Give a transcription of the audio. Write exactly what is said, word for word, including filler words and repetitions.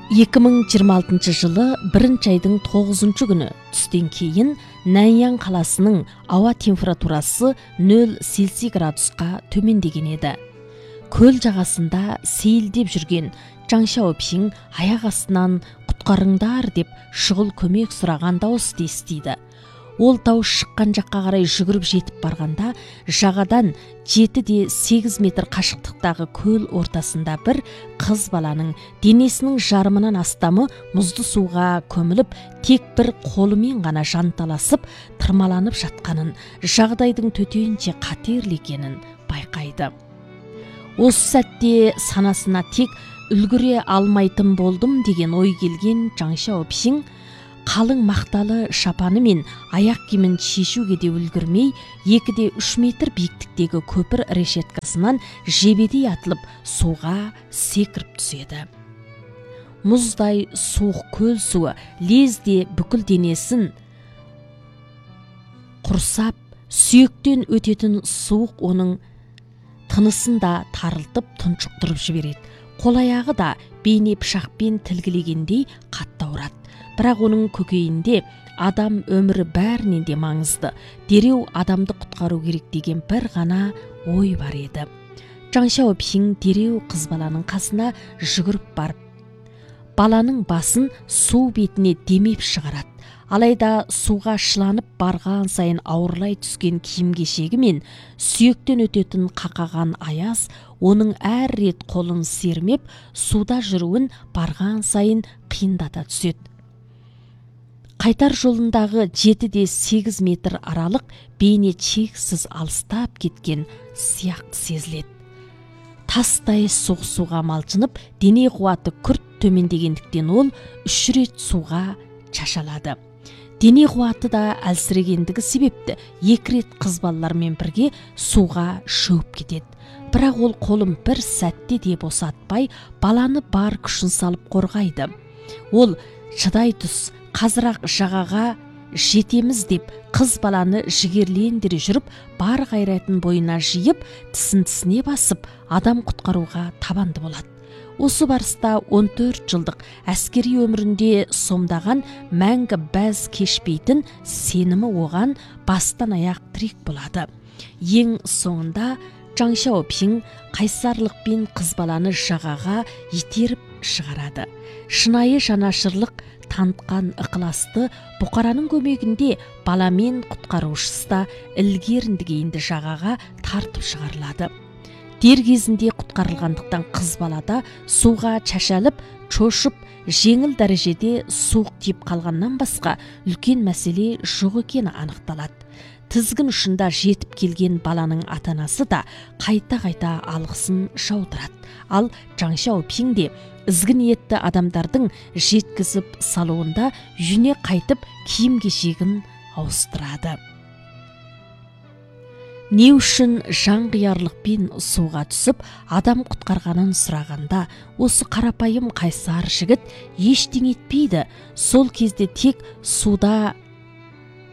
эки миң жыйырма алтынчы жылы биринчи айдын тогузунчу күнү түстөн кийин Наньян каласынын аба температурасы нөл Цельсий градуска төмөндөгөн эди. Көл жагасында сейилдеп жүргөн Жаң Шаопиң аяк астынан куткарыңдар деп шұғыл көмек сураган дауысты эстейди. Ол дауыс шыққан жаққа қарай жүгіріп жетіп барғанда, жағадан жеті сегиз метр қашықтықтағы көл ортасында бір қыз баланың денесінің жарымынан астамы мұзды суға көміліп, тек бір қолымен ғана жанталасып, тырмаланып жатқанын, жағдайдың төтенше қатерлі екенін байқайды. Осы сәтте санасына тек үлгіре алмайтын болдым деген ой келген Жаң Шаопиң қалың мақталы шапаны мен аяқ киімін шешуге де үлгірмей, екі де үш метр биіктіктегі көпір решеткасынан жебедей атылып суға секіріп түседі. Мұздай суық көл суы лезде бүкіл денесін құрсап, сүйектен өтетін суық оның тынысын да тарылтып тұншықтырып жібереді. Қол-аяғы да бейне пышақпен тілгілегендей қатты ауырады. Бірақ оның көкейінде адам өмірі бәрінен де маңызды, дереу адамды құтқару керек деген бір ғана ой бар еді. Жаң Шаопиң дереу қыз баланың қасына жүгіріп барып, баланың басын су бетіне демеп шығарады. Алайда суға шыланып барған сайын ауырлай түскен киім-кешегі мен сүйектен өтетін қақаған аяз оның әр рет қолын сермеп, суда жүруін барған сайын қиындата түседі. Қайтар жолындағы жеті де сегиз метр аралық бейне чексіз алыстап кеткен сияқты сезіледі. Тастай суық суға малжынып, дене қуаты күрт төмендегендіктен ол үш рет суға шашалады. Дене қуаты да әлсірегендігі себепті екі рет қыз балалармен бірге суға шөп кетеді. Бірақ ол қолын бір сәтте де босатпай, баланы бар күшін салып қорғайды. Ол шыдай түс, қазырақ жағаға жетеміз деп қыз баланы жігерлендіре жүріп, бар қайратын бойына жиып, тісін тісіне басып, адам құтқаруға табанды болады. Осы барыста он төрт жылдық әскери өмірінде сомдаған мәңгі бәз кешпейтін сенімі оған бастан аяқ тірек болады. Ең соңында Жаң Шаопиң қайсарлықпен қыз баланы жағаға итеріп шығарады. Шынайы жанашырлық танытқан ықыласты бұқараның көмегінде баламен құтқарушысы да ілгеріндігейінді жағаға тартып шығарылады. Дер кезінде құтқарылғандықтан қыз балада суға шашалып, шошып, жеңіл дәрежеде суық тиіп қалғаннан басқа үлкен мәселе жоқ екені анықталады. Тізгін ұшында жетіп келген баланың ата-анасы да қайта-қайта алғысын жаудырады. Ал Жаң Шаопиң де ізгі ниетті адамдардың жеткізіп салуында үйіне қайтып киім-кешегін ауыстырады. Не үшін жанқиярлықпен суға түсіп, адам құтқарғанын сұрағанда, осы қарапайым қайсар жігіт ештеңе етпейді. Сол кезде тек суда